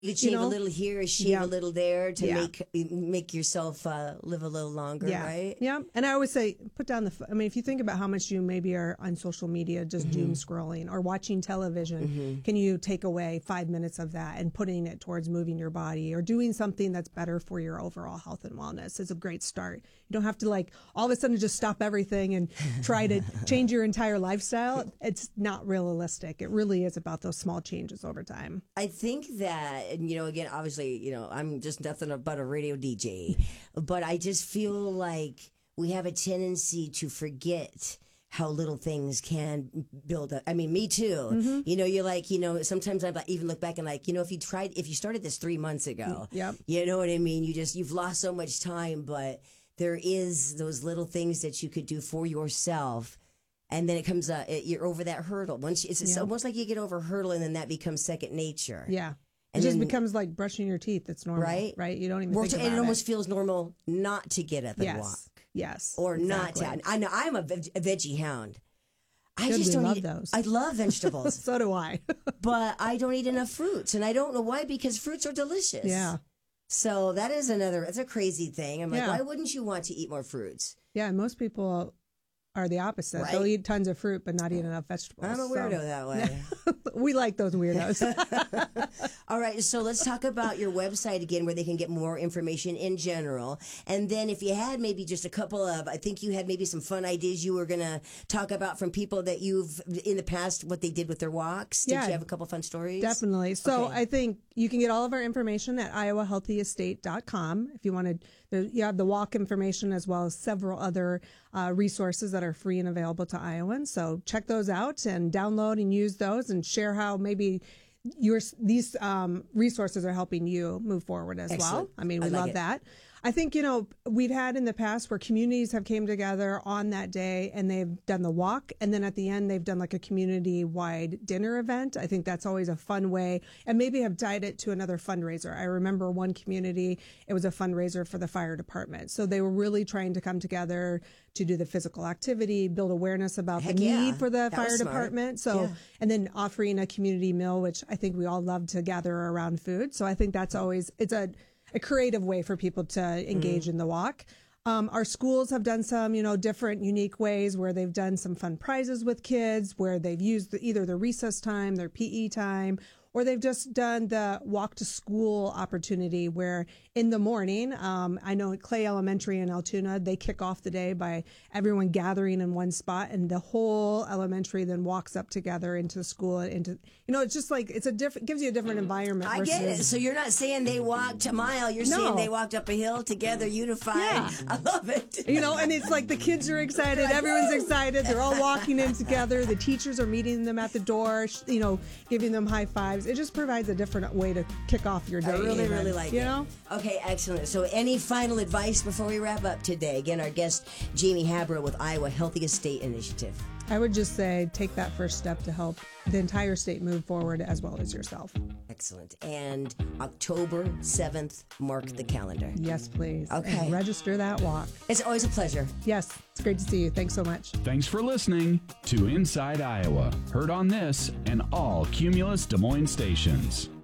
You could shave a little here, shave a little there to make yourself live a little longer, right? Yeah. And I always say, put down if you think about how much you maybe are on social media, just doom scrolling or watching television, can you take away 5 minutes of that and putting it towards moving your body or doing something that's better for your overall health and wellness is a great start. You don't have to all of a sudden just stop everything and try to change your entire lifestyle. It's not realistic. It really is about those small changes over time. I think that, and again, obviously, I'm just nothing but a radio DJ, but I just feel like we have a tendency to forget how little things can build up. I mean, me too. You're like, sometimes I even look back and if you started this 3 months ago, you know what I mean? You've lost so much time, but there is those little things that you could do for yourself. And then it comes you're over that hurdle. It's almost like you get over a hurdle and then that becomes second nature. Yeah. It just becomes like brushing your teeth. It's normal, right? You don't even think about it. And it almost feels normal not to get up and walk. Yes. Or not to. I know I'm a veggie hound. I just don't eat those. I love vegetables. So do I. But I don't eat enough fruits. And I don't know why, because fruits are delicious. Yeah. So that is it's a crazy thing. I'm like, why wouldn't you want to eat more fruits? Yeah, and most people are the opposite. Right? They'll eat tons of fruit, but not eat enough vegetables. I'm a weirdo that way. We like those weirdos. All right, so let's talk about your website again, where they can get more information in general. And then if you had maybe just a couple of, I think you had maybe some fun ideas you were going to talk about from people that you've, in the past, what they did with their walks. Did you have a couple fun stories? Definitely. So I think you can get all of our information at iowahealthyestate.com. If you want to, you have the walk information as well as several other resources that are free and available to Iowans. So check those out and download and use those and share how maybe these resources are helping you move forward as well. I mean, we love that. I think, we've had in the past where communities have came together on that day and they've done the walk. And then at the end, they've done like a community-wide dinner event. I think that's always a fun way, and maybe have tied it to another fundraiser. I remember one community, it was a fundraiser for the fire department. So they were really trying to come together to do the physical activity, build awareness about the need for the fire department. So, and then offering a community meal, which I think we all love to gather around food. So I think that's always, it's a creative way for people to engage in the walk. Our schools have done some, different unique ways where they've done some fun prizes with kids, where they've used either their recess time, their PE time, or they've just done the walk to school opportunity where in the morning, I know at Clay Elementary in Altoona, they kick off the day by everyone gathering in one spot, and the whole elementary then walks up together into the school. It's just like, gives you a different environment. I get it. So you're not saying they walked a mile, you're saying they walked up a hill together, unified. Yeah. I love it. And it's like the kids are excited, everyone's excited, they're all walking in together, the teachers are meeting them at the door, giving them high fives. It just provides a different way to kick off your day. I really like it. Okay, excellent. So any final advice before we wrap up today? Again, our guest, Jamie Habro with Iowa Healthy Estate Initiative. I would just say take that first step to help the entire state move forward as well as yourself. Excellent. And October 7th, mark the calendar. Yes, please. Okay. And register that walk. It's always a pleasure. Yes, it's great to see you. Thanks so much. Thanks for listening to Inside Iowa. Heard on this and all Cumulus Des Moines stations.